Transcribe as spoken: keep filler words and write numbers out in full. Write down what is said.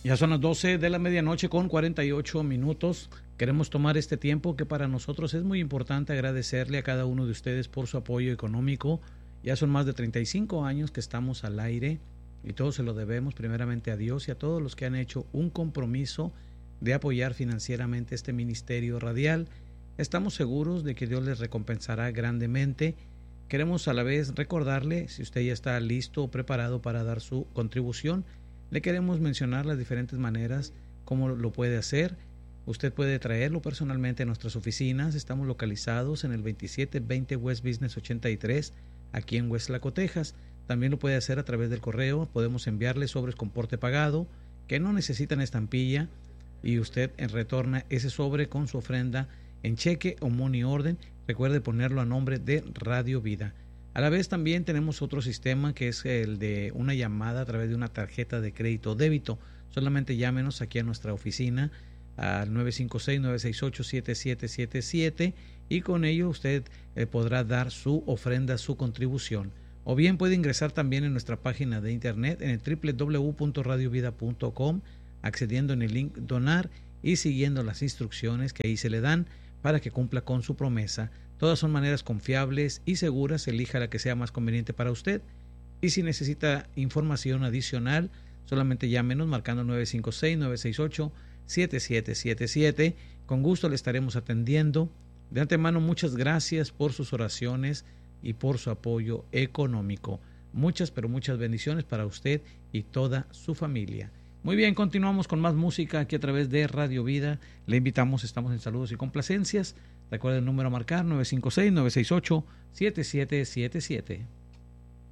Ya son las doce de la medianoche con cuarenta y ocho minutos. Queremos tomar este tiempo que para nosotros es muy importante agradecerle a cada uno de ustedes por su apoyo económico. Ya son más de treinta y cinco años que estamos al aire y todo se lo debemos primeramente a Dios y a todos los que han hecho un compromiso de apoyar financieramente este ministerio radial. Estamos seguros de que Dios les recompensará grandemente. Queremos a la vez recordarle, si usted ya está listo o preparado para dar su contribución, le queremos mencionar las diferentes maneras como lo puede hacer. Usted puede traerlo personalmente a nuestras oficinas. Estamos localizados en el veintisiete veinte West Business ochenta y tres, aquí en Westlaco, Texas. También lo puede hacer a través del correo. Podemos enviarle sobres con porte pagado que no necesitan estampilla y usted retorna ese sobre con su ofrenda en cheque o money order. Recuerde ponerlo a nombre de Radio Vida. A la vez también tenemos otro sistema que es el de una llamada a través de una tarjeta de crédito o débito. Solamente llámenos aquí a nuestra oficina al nueve cinco seis, nueve seis ocho, siete siete siete siete y con ello usted eh, podrá dar su ofrenda, su contribución. O bien puede ingresar también en nuestra página de internet en el doble u doble u doble u punto radio vida punto com, accediendo en el link donar y siguiendo las instrucciones que ahí se le dan para que cumpla con su promesa. Todas son maneras confiables y seguras, elija la que sea más conveniente para usted. Y si necesita información adicional, solamente llámenos marcando nueve cinco seis, nueve seis ocho, siete siete siete siete. Con gusto le estaremos atendiendo. De antemano, muchas gracias por sus oraciones y por su apoyo económico. Muchas, pero muchas bendiciones para usted y toda su familia. Muy bien, continuamos con más música aquí a través de Radio Vida. Le invitamos, estamos en saludos y complacencias. Recuerde el número a marcar nueve cinco seis, nueve seis ocho, siete siete siete siete.